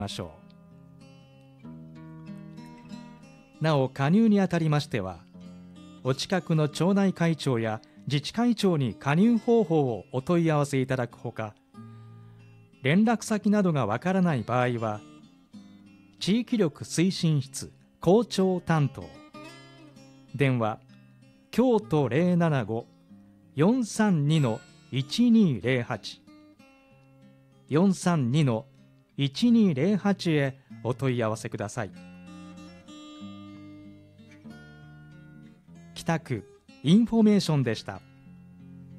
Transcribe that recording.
ましょう。なお、加入にあたりましては、お近くの町内会長や自治会長に加入方法をお問い合わせいただくほか、連絡先などがわからない場合は、地域力推進室校長担当、電話京都 075-432-1208 432-1208へお問い合わせください。北区インフォメーションでした。